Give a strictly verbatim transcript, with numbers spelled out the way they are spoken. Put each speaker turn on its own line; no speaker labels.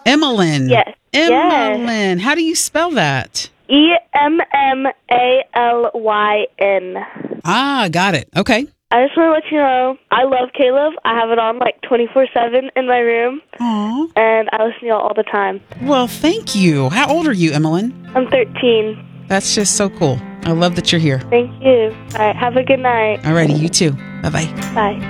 Emmalyn.
Yes.
Emmalyn. How do you spell that?
E M M A L Y N.
Ah, got it. Okay.
I just want to let you know, I love Caleb. I have it on like twenty-four seven in my room.
Aw.
And I listen to y'all all the time.
Well, thank you. How old are you, Emmalyn?
I'm thirteen.
That's just so cool. I love that you're here.
Thank you. All right, have a good night.
Alrighty, you too. Bye-bye.
Bye.